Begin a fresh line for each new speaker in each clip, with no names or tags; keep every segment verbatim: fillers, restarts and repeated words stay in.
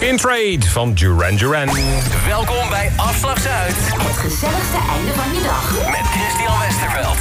In Trade van Duran Duran.
Welkom bij Afslag Zuid.
Het gezelligste einde van je dag.
Met Christian Westerveld.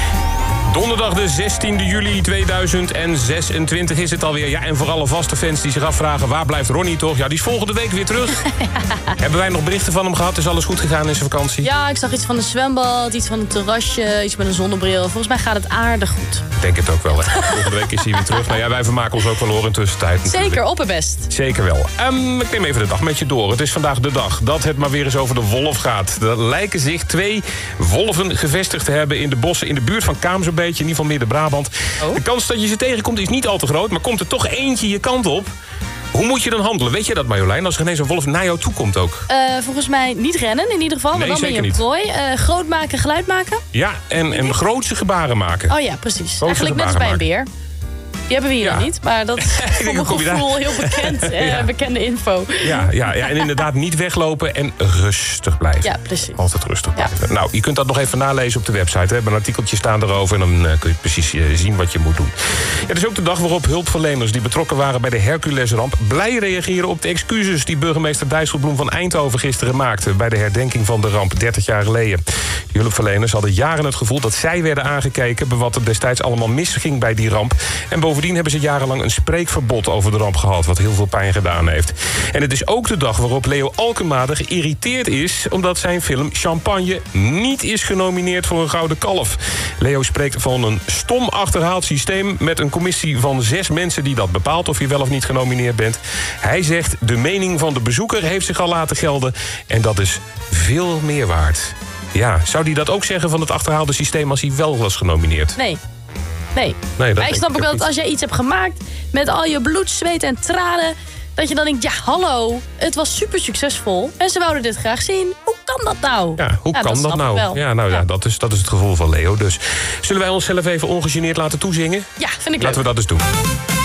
Donderdag de zestiende juli tweeduizend zesentwintig is het alweer. Ja, en voor alle vaste fans die zich afvragen... waar blijft Ronnie toch? Ja, die is volgende week weer terug. Hebben wij nog berichten van hem gehad? Is alles goed gegaan in zijn vakantie?
Ja, ik zag iets van een zwembad, iets van een terrasje... iets met een zonnebril. Volgens mij gaat het aardig goed.
Ik denk het ook wel, hè. Volgende week is hij weer terug. Nou ja, wij vermaken ons ook wel hoor in tussentijd. Natuurlijk.
Zeker, opperbest.
Zeker wel. Um, ik neem even de dag met je door. Het is vandaag de dag dat het maar weer eens over de wolf gaat. Er lijken zich twee wolven gevestigd te hebben in de bossen... in de buurt van Kaam zo'n beetje, in ieder geval Midden-Brabant. Oh. De kans dat je ze tegenkomt is niet al te groot... maar komt er toch eentje je kant op... Hoe moet je dan handelen? Weet je dat, Marjolein? Als er ineens een wolf naar jou toe komt ook.
Uh, volgens mij niet rennen in ieder geval.
Nee,
maar dan ben je een prooi. Uh, groot maken, geluid maken.
Ja, en, en grootse gebaren maken.
Oh ja, precies.
Grootse
Eigenlijk net als bij een beer. Die hebben we hier
ja.
nog niet, maar dat is voor mijn gevoel heel bekend. Hè? Ja. Bekende info.
Ja, ja, ja, en inderdaad niet weglopen en rustig blijven.
Ja, precies.
Altijd rustig blijven.
Ja.
Nou, je kunt dat nog even nalezen op de website. We hebben een artikeltje staan erover en dan uh, kun je precies uh, zien wat je moet doen. Ja, het is ook de dag waarop hulpverleners die betrokken waren bij de Herculesramp blij reageren op de excuses die burgemeester Dijsselbloem van Eindhoven gisteren maakte bij de herdenking van de ramp dertig jaar geleden. Die hulpverleners hadden jaren het gevoel dat zij werden aangekeken bij wat er destijds allemaal misging bij die ramp. En bovendien hebben ze jarenlang een spreekverbod over de ramp gehad, wat heel veel pijn gedaan heeft. En het is ook de dag waarop Leo Alkemade geïrriteerd is omdat zijn film Champagne niet is genomineerd voor een Gouden Kalf. Leo spreekt van een stom achterhaald systeem met een commissie van zes mensen die dat bepaalt of je wel of niet genomineerd bent. Hij zegt de mening van de bezoeker heeft zich al laten gelden en dat is veel meer waard. Ja, zou hij dat ook zeggen van het achterhaalde systeem als hij wel was genomineerd?
Nee. Nee, nee maar ik snap ook wel dat als jij iets hebt gemaakt... met al je bloed, zweet en tranen... dat je dan denkt, ja, hallo, het was super succesvol... en ze wouden dit graag zien. Hoe kan dat nou?
Ja, hoe
ja,
kan dat, dat nou? Ja, nou ja, ja dat, is, dat is het gevoel van Leo. Dus zullen wij onszelf even ongegeneerd laten toezingen?
Ja, vind ik leuk.
Laten we dat eens doen.